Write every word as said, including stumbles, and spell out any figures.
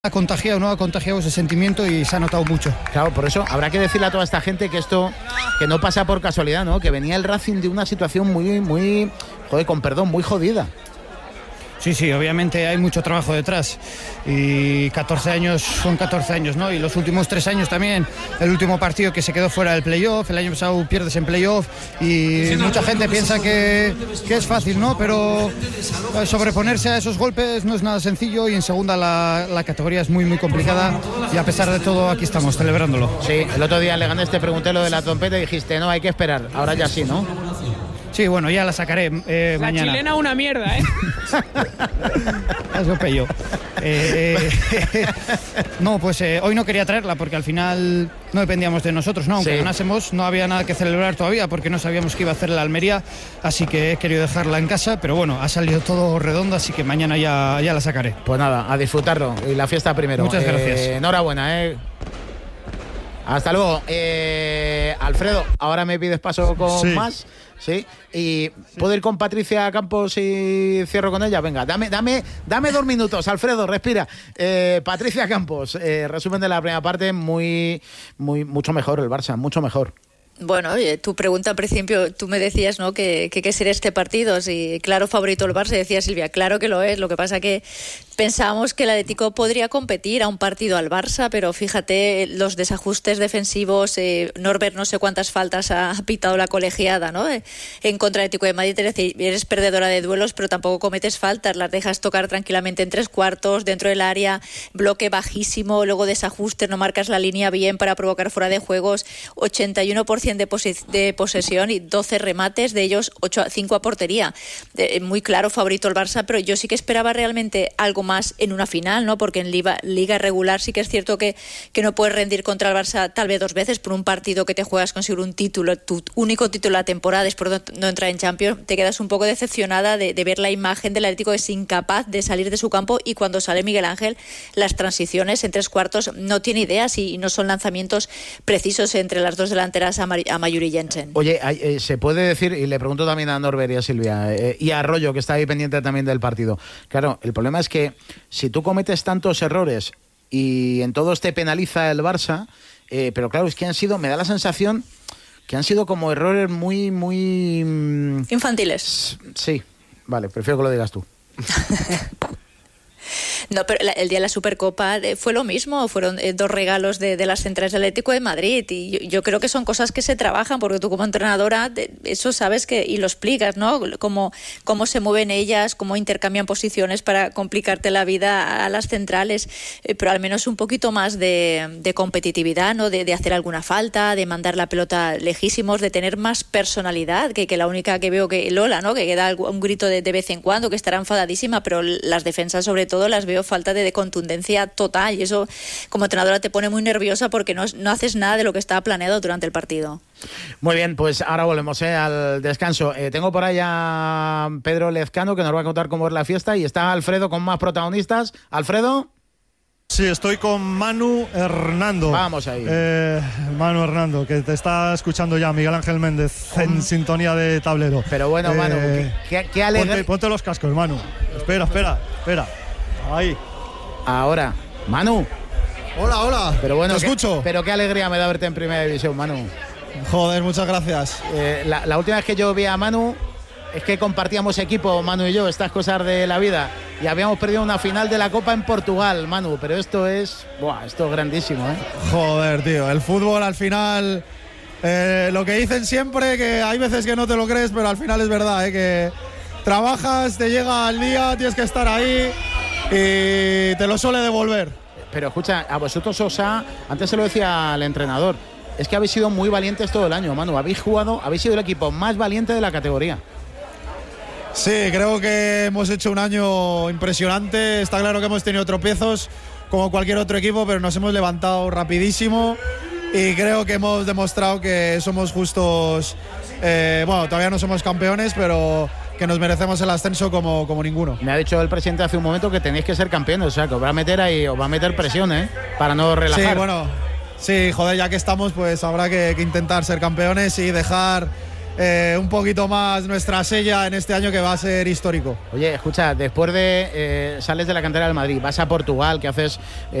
ha contagiado, no ha contagiado ese sentimiento y se ha notado mucho. Claro, por eso habrá que decirle a toda esta gente que esto, que no pasa por casualidad, ¿no? Que venía el Racing de una situación muy, muy, joder, con perdón, muy jodida. Sí, sí, obviamente hay mucho trabajo detrás y catorce años son catorce años, ¿no? Y los últimos tres años también, el último partido que se quedó fuera del playoff, el año pasado pierdes en playoff y mucha gente piensa que, que es fácil, ¿no? Pero sobreponerse a esos golpes no es nada sencillo y en segunda la, la categoría es muy, muy complicada y a pesar de todo aquí estamos celebrándolo. Sí, el otro día le gané, te pregunté lo de la trompeta y dijiste, no, hay que esperar, ahora ya sí, ¿no? Sí, bueno, ya la sacaré eh, la mañana. La chilena una mierda, ¿eh? Eso pello. Eh, eh, no, pues eh, hoy no quería traerla porque al final no dependíamos de nosotros, ¿no? Aunque sí. ganásemos, no había nada que celebrar todavía porque no sabíamos qué iba a hacer la Almería, así que he querido dejarla en casa, pero bueno, ha salido todo redondo, así que mañana ya, ya la sacaré. Pues nada, a disfrutarlo y la fiesta primero. Muchas gracias. Eh, enhorabuena, ¿eh? Hasta luego. Eh, Alfredo, ahora me pides paso con sí. más. Sí, y puedo ir con Patricia Campos y cierro con ella. Venga, dame, dame, dame dos minutos, Alfredo, respira. Eh, Patricia Campos, eh, resumen de la primera parte, muy, muy, mucho mejor el Barça, mucho mejor. Bueno, oye, tu pregunta al principio, tú me decías, ¿no? Que qué sería este partido, si claro favorito el Barça, decía Silvia, claro que lo es, lo que pasa que pensábamos que el Atlético podría competir a un partido al Barça, pero fíjate los desajustes defensivos, eh, Norbert no sé cuántas faltas ha pitado la colegiada, ¿no? Eh, en contra del Atlético de Madrid, es decir, eres perdedora de duelos, pero tampoco cometes faltas, las dejas tocar tranquilamente en tres cuartos, dentro del área, bloque bajísimo, luego desajustes, no marcas la línea bien para provocar fuera de juegos, ochenta y uno por ciento de, pos- de posesión y doce remates, de ellos ocho, cinco a portería. De, muy claro favorito el Barça, pero yo sí que esperaba realmente algo más en una final, ¿no? Porque en liga, liga regular sí que es cierto que, que no puedes rendir contra el Barça tal vez dos veces por un partido que te juegas conseguir un título, tu único título de la temporada, después de no entrar en Champions, te quedas un poco decepcionada de, de ver la imagen del Atlético, es incapaz de salir de su campo y cuando sale Miguel Ángel, las transiciones en tres cuartos no tiene ideas y no son lanzamientos precisos entre las dos delanteras a, Mar- a Mayur y Jensen. Oye, eh, se puede decir, y le pregunto también a Norbert y a Silvia, eh, y a Arroyo, que está ahí pendiente también del partido. Claro, el problema es que si tú cometes tantos errores y en todos te penaliza el Barça, eh, pero claro, es que han sido, me da la sensación que han sido como errores muy, muy... infantiles. Sí, vale, prefiero que lo digas tú. No, pero el día de la Supercopa fue lo mismo, fueron dos regalos de, de las centrales del Atlético de Madrid y yo, yo creo que son cosas que se trabajan porque tú como entrenadora eso sabes que y lo explicas, ¿no? Cómo, cómo se mueven ellas, cómo intercambian posiciones para complicarte la vida a las centrales, eh, pero al menos un poquito más de, de competitividad, ¿no? De, de hacer alguna falta, de mandar la pelota lejísimos, de tener más personalidad que, que la única que veo que Lola, ¿no? Que da un grito de, de vez en cuando, que estará enfadadísima, pero las defensas sobre todo las veo falta de, de contundencia total y eso como entrenadora te pone muy nerviosa porque no, no haces nada de lo que estaba planeado durante el partido. Muy bien, pues ahora volvemos eh, al descanso. Eh, tengo por ahí a Pedro Lezcano que nos va a contar cómo es la fiesta y está Alfredo con más protagonistas. ¿Alfredo? Sí, estoy con Manu Hernando. Vamos ahí. Eh, Manu Hernando, que te está escuchando ya Miguel Ángel Méndez en ¿Cómo? Sintonía de tablero. Pero bueno, eh, Manu, qué, qué alegre... Ponte, ponte los cascos, Manu. Espera, espera, espera. Ahí. Ahora, Manu. Hola, hola. Pero bueno, te qué, escucho. Pero qué alegría me da verte en Primera División, Manu. Joder, muchas gracias. Eh, la, la última vez que yo vi a Manu es que compartíamos equipo, Manu y yo, estas cosas de la vida. Y habíamos perdido una final de la Copa en Portugal, Manu. Pero esto es... Buah, esto es grandísimo, ¿eh? Joder, tío. El fútbol al final... Eh, lo que dicen siempre, que hay veces que no te lo crees, pero al final es verdad, ¿eh? Que trabajas, te llega al día, tienes que estar ahí... y te lo suele devolver. Pero escucha, a vosotros os ha... Antes se lo decía al entrenador, es que habéis sido muy valientes todo el año, Manu. Habéis jugado, habéis sido el equipo más valiente de la categoría. Sí, creo que hemos hecho un año impresionante. Está claro que hemos tenido tropiezos como cualquier otro equipo, pero nos hemos levantado rapidísimo y creo que hemos demostrado que somos justos. Eh, bueno, todavía no somos campeones, pero... que nos merecemos el ascenso como, como ninguno. Me ha dicho el presidente hace un momento que tenéis que ser campeones, o sea, que os va a meter ahí, os va a meter presión, ¿eh? Para no relajar. Sí, bueno, sí, joder, ya que estamos, pues habrá que, que intentar ser campeones y dejar eh, un poquito más nuestra sella en este año que va a ser histórico. Oye, escucha, después de eh, sales de la cantera del Madrid, vas a Portugal, que haces eh,